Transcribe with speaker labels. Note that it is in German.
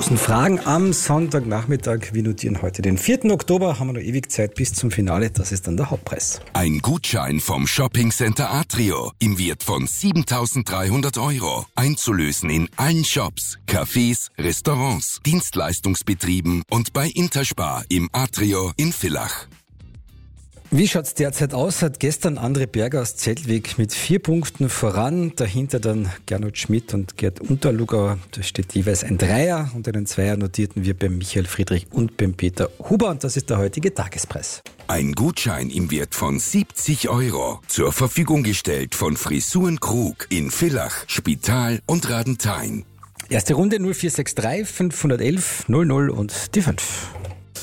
Speaker 1: 1000 Fragen am Sonntagnachmittag. Wir notieren heute den 4. Oktober, haben wir noch ewig Zeit bis zum Finale. Das ist dann der Hauptpreis.
Speaker 2: Ein Gutschein vom Shoppingcenter Atrio im Wert von 7.300 €. Einzulösen in allen Shops, Cafés, Restaurants, Dienstleistungsbetrieben und bei Interspar im Atrio in Villach.
Speaker 1: Wie schaut's derzeit aus? Hat gestern André Berger aus Zeltweg mit 4 Punkten voran. Dahinter dann Gernot Schmidt und Gerd Unterlugauer. Da steht jeweils ein Dreier und einen Zweier notierten wir beim Michael Friedrich und beim Peter Huber. Und das ist der heutige Tagespreis.
Speaker 2: Ein Gutschein im Wert von 70 € zur Verfügung gestellt von Frisuren Krug in Villach, Spital und Radenthein.
Speaker 1: Erste Runde 0463 511 00 und die 5.